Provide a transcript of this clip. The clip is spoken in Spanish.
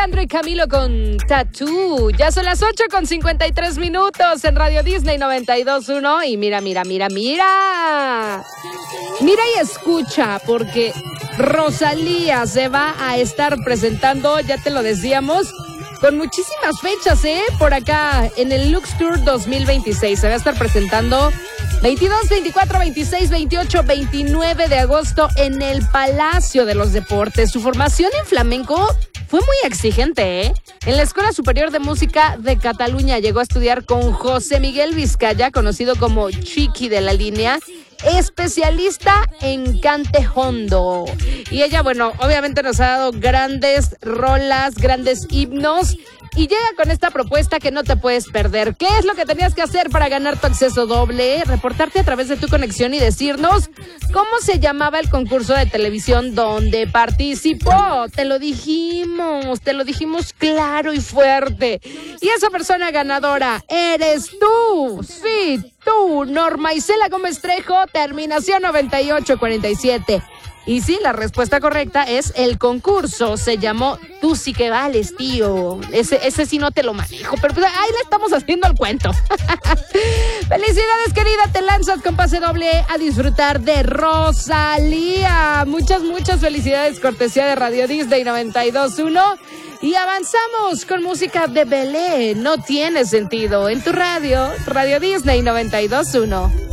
Alejandro y Camilo con Tattoo. Ya son las 8:53 en Radio Disney 92.1. Y mira. Mira y escucha, porque Rosalía se va a estar presentando, ya te lo decíamos, con muchísimas fechas, por acá en el Lux Tour 2026. Se va a estar presentando 22, 24, 26, 28, 29 de agosto en el Palacio de los Deportes. Su formación en flamenco fue muy exigente, En la Escuela Superior de Música de Cataluña llegó a estudiar con José Miguel Vizcaya, conocido como Chiqui de la Línea, especialista en cante hondo. Y ella, bueno, obviamente nos ha dado grandes rolas, grandes himnos, y llega con esta propuesta que no te puedes perder. ¿Qué es lo que tenías que hacer para ganar tu acceso doble? Reportarte a través de tu conexión y decirnos cómo se llamaba el concurso de televisión donde participó. Te lo dijimos claro y fuerte. Y esa persona ganadora eres tú. Sí, tú, Norma Isela Gómez Trejo, terminación 9847. Y sí, la respuesta correcta es el concurso. Se llamó Tú sí que vales, tío. Ese sí no te lo manejo, pero pues ahí le estamos haciendo el cuento. Felicidades, querida. Te lanzas con pase doble a disfrutar de Rosalía. Muchas felicidades, cortesía de Radio Disney 92.1. Y avanzamos con música de Belé. No tiene sentido en tu radio, Radio Disney 92.1.